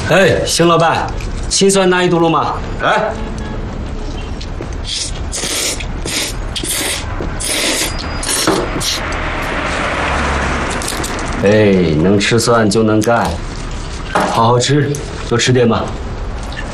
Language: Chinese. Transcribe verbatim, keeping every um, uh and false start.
哎，邢老板，青蒜拿一嘟噜吗？ 来。 哎，能吃蒜就能干，好好吃，多吃点吧。